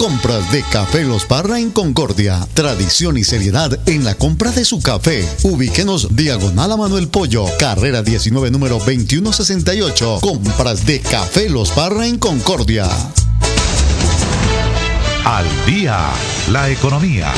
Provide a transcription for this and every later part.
Compras de Café Los Parra en Concordia. Tradición y seriedad en la compra de su café. Ubíquenos diagonal a Manuel Pollo, carrera 19, número 2168. Compras de Café Los Parra en Concordia. Al día, la economía.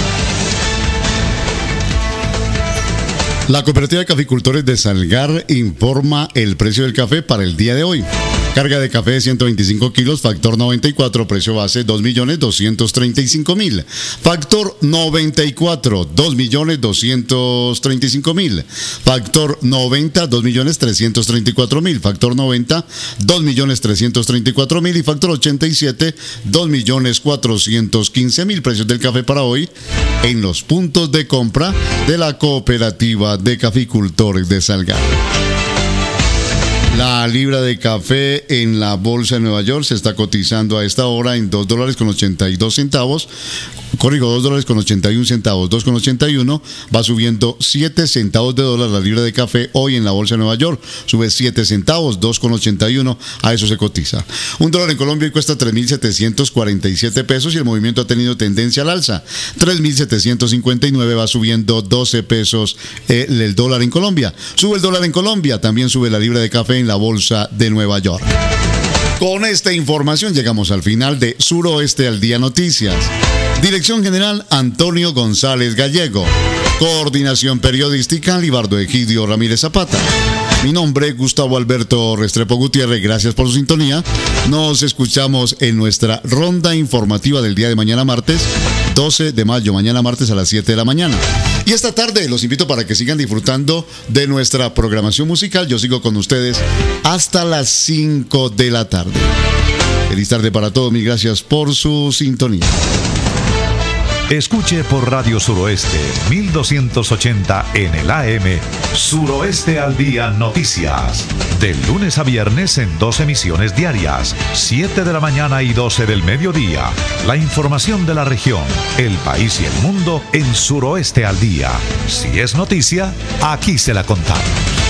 La Cooperativa de Caficultores de Salgar informa el precio del café para el día de hoy. Carga de café de 125 kilos, factor 94, precio base 2.235.000. Factor 94, 2.235.000. Factor 90, 2.334.000. Factor 90, 2.334.000. Y factor 87, 2.415.000. Precios del café para hoy en los puntos de compra de la Cooperativa de Caficultores de Salgar. La libra de café en la bolsa de Nueva York se está cotizando a esta hora en $2.82. Corrijo, $2.81, 2.81, va subiendo 7 centavos de dólar la libra de café hoy en la bolsa de Nueva York, sube 7 centavos, 2.81, a eso se cotiza. Un dólar en Colombia cuesta 3.747 pesos y el movimiento ha tenido tendencia al alza. 3.759, va subiendo 12 pesos el dólar en Colombia. Sube el dólar en Colombia, también sube la libra de café en la bolsa de Nueva York. Con esta información llegamos al final de Suroeste al Día Noticias. Dirección General Antonio González Gallego. Coordinación Periodística Libardo Egidio Ramírez Zapata. Mi nombre es Gustavo Alberto Restrepo Gutiérrez. Gracias por su sintonía. Nos escuchamos en nuestra ronda informativa del día de mañana martes, 12 de mayo, mañana martes a las 7 de la mañana. Y esta tarde los invito para que sigan disfrutando de nuestra programación musical. Yo sigo con ustedes hasta las 5 de la tarde. Feliz tarde para todos. Mil gracias por su sintonía. Escuche por Radio Suroeste 1280 en el AM Suroeste al Día Noticias. De lunes a viernes en 2 emisiones diarias, 7 de la mañana y 12 del mediodía. La información de la región, el país y el mundo en Suroeste al Día. Si es noticia, aquí se la contamos.